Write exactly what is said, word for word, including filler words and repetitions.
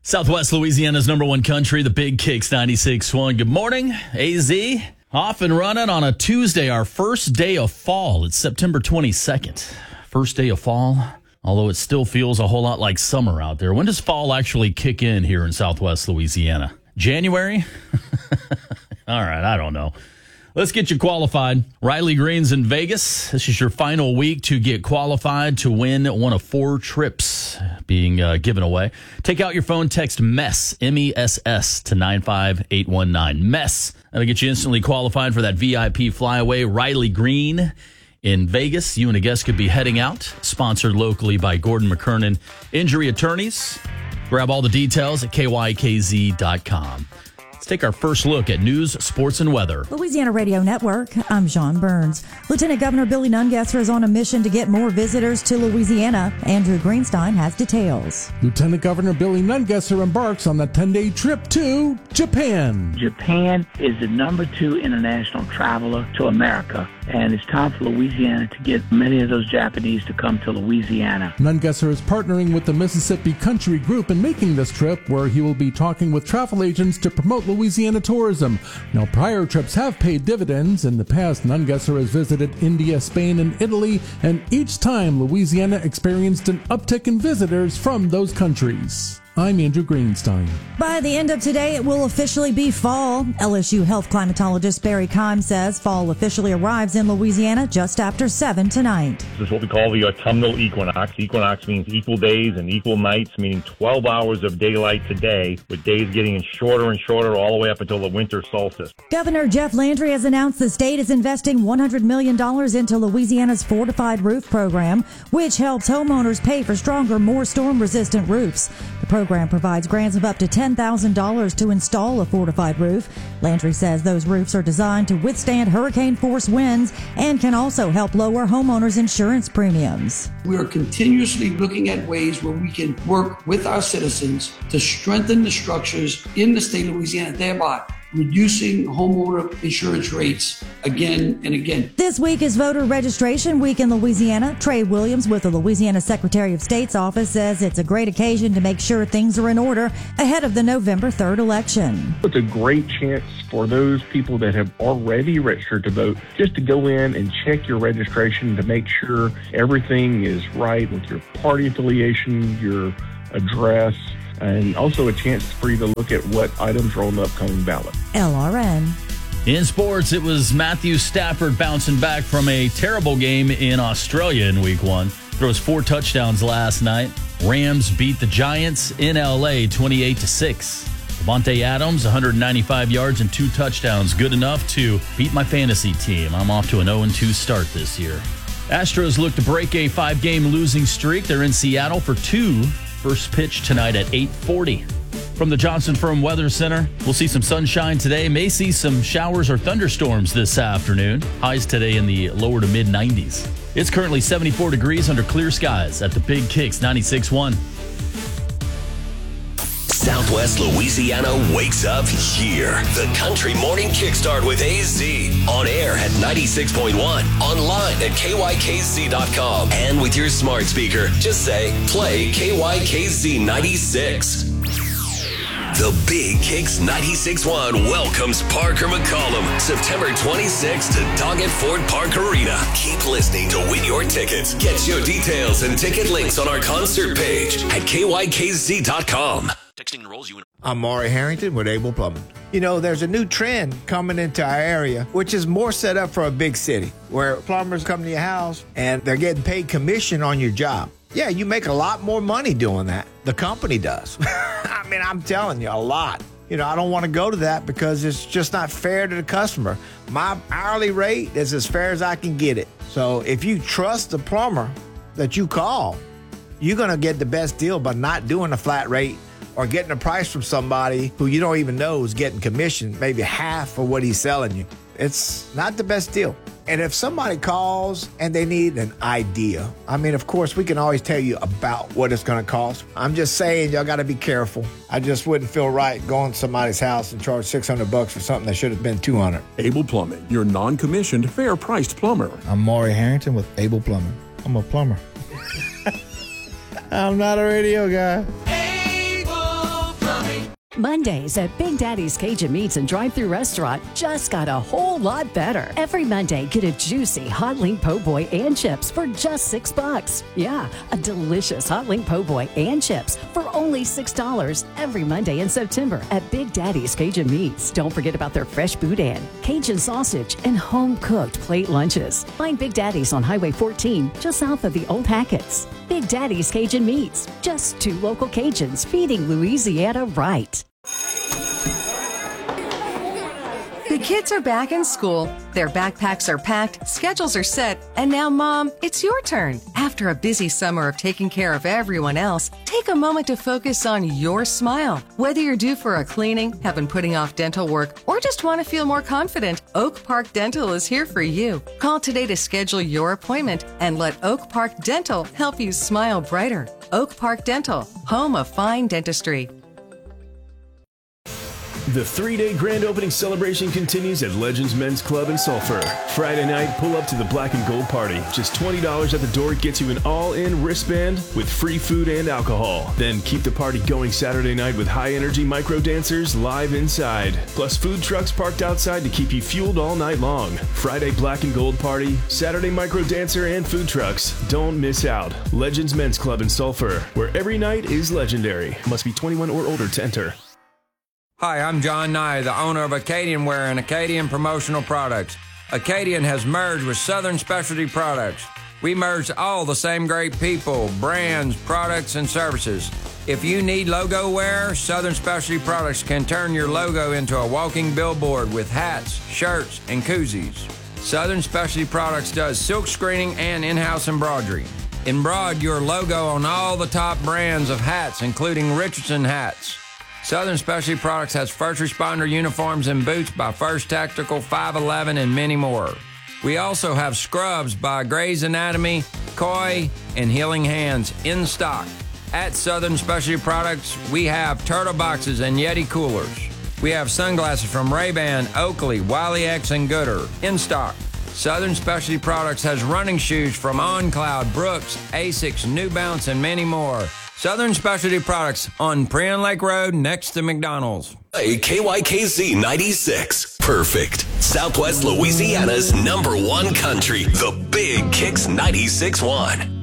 Southwest Louisiana's number one country, the Big Kicks ninety-six point one. Good morning, A Z. Off and running on a Tuesday, our first day of fall. It's September twenty-second. First day of fall, although it still feels a whole lot like summer out there. When does fall actually kick in here in Southwest Louisiana? January? All right, I don't know. Let's get you qualified. Riley Green's in Vegas. This is your final week to get qualified to win one of four trips being uh, given away. Take out your phone, text MESS, M E S S, to nine five eight one nine. MESS. That'll get you instantly qualified for that V I P flyaway. Riley Green in Vegas. You and a guest could be heading out. Sponsored locally by Gordon McKernan Injury Attorneys. Grab all the details at K Y K Z dot com. Take our first look at news, sports, and weather. Louisiana Radio Network, I'm Sean Burns. Lieutenant Governor Billy Nungesser is on a mission to get more visitors to Louisiana. Andrew Greenstein has details. Lieutenant Governor Billy Nungesser embarks on a ten-day trip to Japan. Japan is the number two international traveler to America, and it's time for Louisiana to get many of those Japanese to come to Louisiana. Nungesser is partnering with the Mississippi Country Group in making this trip, where he will be talking with travel agents to promote Louisiana tourism. Now, prior trips have paid dividends. In the past, Nungesser has visited India, Spain, and Italy, and each time Louisiana experienced an uptick in visitors from those countries. I'm Andrew Greenstein. By the end of today, it will officially be fall. L S U health climatologist Barry Keim says fall officially arrives in Louisiana just after seven tonight. This is what we call the autumnal equinox. Equinox means equal days and equal nights, meaning twelve hours of daylight today, with days getting shorter and shorter all the way up until the winter solstice. Governor Jeff Landry has announced the state is investing one hundred million dollars into Louisiana's Fortified Roof Program, which helps homeowners pay for stronger, more storm-resistant roofs. The program provides grants of up to ten thousand dollars to install a fortified roof. Landry says those roofs are designed to withstand hurricane-force winds and can also help lower homeowners' insurance premiums. We are continuously looking at ways where we can work with our citizens to strengthen the structures in the state of Louisiana, thereby reducing homeowner insurance rates again and again. This week is voter registration week in Louisiana. Trey Williams with the Louisiana Secretary of State's office says it's a great occasion to make sure things are in order ahead of the November third election. It's a great chance for those people that have already registered to vote just to go in and check your registration to make sure everything is right with your party affiliation, your address, and also a chance for you to look at what items are on the upcoming ballot. L R N. In sports, it was Matthew Stafford bouncing back from a terrible game in Australia in week one. Throws four touchdowns last night. Rams beat the Giants in L A twenty-eight to six. Devontae Adams, one hundred ninety-five yards and two touchdowns. Good enough to beat my fantasy team. I'm off to an oh and two start this year. Astros look to break a five-game losing streak. They're in Seattle for two. First pitch tonight at eight forty. From the Johnson Firm Weather Center, we'll see some sunshine today. May see some showers or thunderstorms this afternoon. Highs today in the lower to mid nineties. It's currently seventy-four degrees under clear skies at the Big Kicks ninety-six point one. Southwest Louisiana wakes up here. The Country Morning Kickstart with A Z. On air at ninety-six point one. Online at K Y K Z dot com. And with your smart speaker, just say, play K Y K Z ninety-six. The Big Kicks ninety-six point one welcomes Parker McCollum September twenty-sixth to Doggett Ford Park Arena. Keep listening to win your tickets. Get show details and ticket links on our concert page at K Y K Z dot com. Texting enrolls you in. I'm Maury Harrington with Able Plumbing. You know, there's a new trend coming into our area, which is more set up for a big city, where plumbers come to your house and they're getting paid commission on your job. Yeah, you make a lot more money doing that. The company does. I mean, I'm telling you, a lot. You know, I don't want to go to that because it's just not fair to the customer. My hourly rate is as fair as I can get it. So if you trust the plumber that you call, you're going to get the best deal by not doing a flat rate or getting a price from somebody who you don't even know is getting commission, maybe half of what he's selling you. It's not the best deal. And if somebody calls and they need an idea, I mean, of course, we can always tell you about what it's going to cost. I'm just saying, y'all got to be careful. I just wouldn't feel right going to somebody's house and charge six hundred bucks for something that should have been two hundred. Able Plumbing, your non-commissioned, fair-priced plumber. I'm Maury Harrington with Able Plumbing. I'm a plumber. I'm not a radio guy. Able Mondays at Big Daddy's Cajun Meats and Drive-Thru Restaurant just got a whole lot better. Every Monday, get a juicy hot link po' boy and chips for just six bucks. Yeah, a delicious hot link po' boy and chips for only six dollars every Monday in September at Big Daddy's Cajun Meats. Don't forget about their fresh boudin, Cajun sausage, and home-cooked plate lunches. Find Big Daddy's on Highway fourteen, just south of the Old Hackett's. Big Daddy's Cajun Meats, just two local Cajuns feeding Louisiana right. The kids are back in school, their backpacks are packed, schedules are set, and now, Mom, it's your turn. After a busy summer of taking care of everyone else, take a moment to focus on your smile. Whether you're due for a cleaning, have been putting off dental work, or just want to feel more confident, Oak Park Dental is here for you. Call today to schedule your appointment and let Oak Park Dental help you smile brighter. Oak Park Dental, home of fine dentistry. The three-day grand opening celebration continues at Legends Men's Club in Sulphur. Friday night, pull up to the Black and Gold Party. Just twenty dollars at the door gets you an all-in wristband with free food and alcohol. Then keep the party going Saturday night with high-energy micro dancers live inside. Plus food trucks parked outside to keep you fueled all night long. Friday Black and Gold Party, Saturday micro dancer and food trucks. Don't miss out. Legends Men's Club in Sulphur, where every night is legendary. Must be twenty-one or older to enter. Hi, I'm John Nye, the owner of Acadian Wear and Acadian Promotional Products. Acadian has merged with Southern Specialty Products. We merged all the same great people, brands, products, and services. If you need logo wear, Southern Specialty Products can turn your logo into a walking billboard with hats, shirts, and koozies. Southern Specialty Products does silk screening and in-house embroidery. Embroider your logo on all the top brands of hats, including Richardson hats. Southern Specialty Products has first responder uniforms and boots by First Tactical, five eleven, and many more. We also have scrubs by Grey's Anatomy, Koi, and Healing Hands in stock. At Southern Specialty Products, we have turtle boxes and Yeti coolers. We have sunglasses from Ray-Ban, Oakley, Wiley X, and Gooder in stock. Southern Specialty Products has running shoes from On Cloud, Brooks, Asics, New Balance, and many more. Southern Specialty Products on Prion Lake Road next to McDonald's. A K Y K Z ninety-six. Perfect. Southwest Louisiana's number one country. The Big Kicks ninety-six point one.